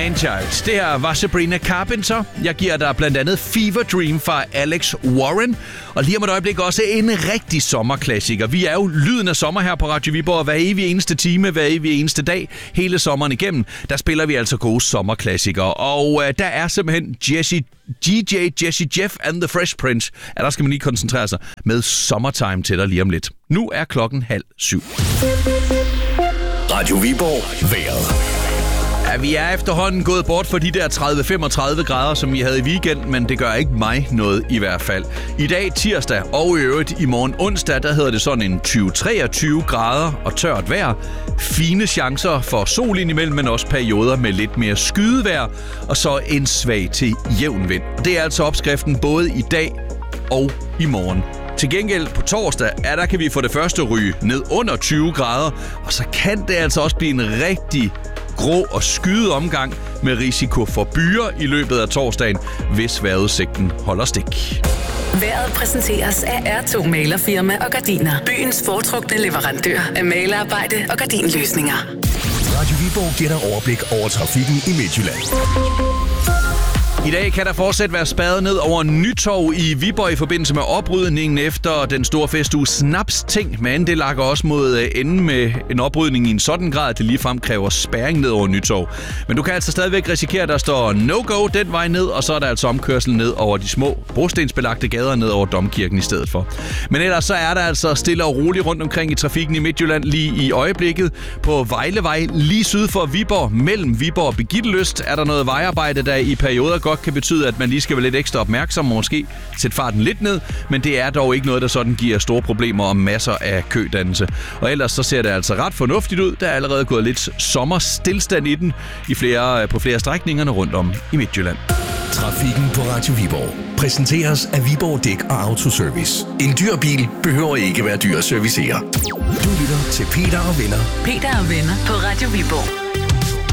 Man-Child. Det her var Sabrina Carpenter. Jeg giver dig blandt andet Fever Dream fra Alex Warren. Og lige om et øjeblik også en rigtig sommerklassiker. Vi er jo lyden af sommer her på Radio Viborg. Hver evig eneste time, hver evig eneste dag, hele sommeren igennem, der spiller vi altså gode sommerklassikere. Og der er simpelthen Jesse Jeff and the Fresh Prince. Ja, der skal man lige koncentrere sig med Summertime til dig lige om lidt. Nu er klokken 6:30. Radio Viborg vejret. Ja, vi er efterhånden gået bort for de der 30-35 grader, som vi havde i weekend, men det gør ikke mig noget i hvert fald. I dag tirsdag og i øvrigt i morgen onsdag, der hedder det sådan en 20-23 grader og tørt vejr. Fine chancer for sol indimellem, men også perioder med lidt mere skydevejr, og så en svag til jævn vind. Det er altså opskriften både i dag og i morgen. Til gengæld på torsdag, der kan vi for det første ryge ned under 20 grader, og så kan det altså også blive en rigtig grå og skyet omgang med risiko for byer i løbet af torsdagen, hvis vejrudsigten holder stik. Vejret præsenteres af R2 Malerfirma og Gardiner. Byens foretrukne leverandør af malerarbejde og gardinløsninger. Radio Viborg giver dig overblik over trafikken i Midtjylland. I dag kan der fortsat være spadet ned over Nytorv i Viborg i forbindelse med oprydningen efter den store festuge Snapsting, men det lakker også mod enden med en oprydning i en sådan grad, at det ligefrem kræver spærring ned over Nytorv. Men du kan altså stadigvæk risikere, at der står no-go den vej ned, og så er der altså omkørsel ned over de små brostensbelagte gader ned over Domkirken i stedet for. Men ellers så er der altså stille og roligt rundt omkring i trafikken i Midtjylland lige i øjeblikket. På Vejlevej lige syd for Viborg, mellem Viborg og Birgittelyst, er der noget vejarbejde, der i perioder godt kan betyde, at man lige skal være lidt ekstra opmærksom og måske sætte farten lidt ned, men det er dog ikke noget, der sådan giver store problemer og masser af kødannelse. Og ellers så ser det altså ret fornuftigt ud. Der er allerede gået lidt sommerstilstand i den på flere strækningerne rundt om i Midtjylland. Trafikken på Radio Viborg præsenteres af Viborg Dæk og Autoservice. En dyr bil behøver ikke være dyr at servicere. Du lytter til Peter og Venner. Peter og Venner på Radio Viborg.